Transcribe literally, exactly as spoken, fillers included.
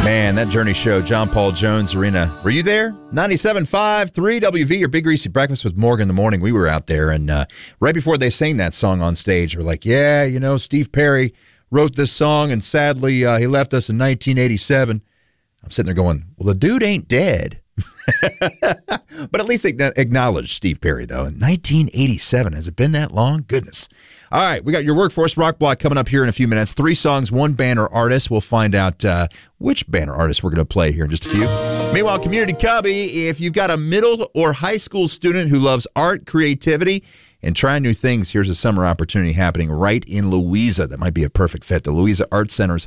Man, that Journey show, John Paul Jones Arena. Were you there? ninety-seven point five, three W V, your Big Greasy Breakfast with Morgan in the morning. We were out there, and uh, right before they sang that song on stage, we're like, yeah, you know, Steve Perry wrote this song, and sadly, uh, he left us in nineteen eighty-seven. I'm sitting there going, well, the dude ain't dead. But at least they acknowledged Steve Perry, though. In nineteen eighty-seven, has it been that long? Goodness. All right, we got your Workforce Rock Block coming up here in a few minutes. Three songs, one band or artist. We'll find out uh, which band or artist we're going to play here in just a few. Meanwhile, Community Cubby, if you've got a middle or high school student who loves art, creativity, and trying new things, here's a summer opportunity happening right in Louisa that might be a perfect fit. The Louisa Arts Center is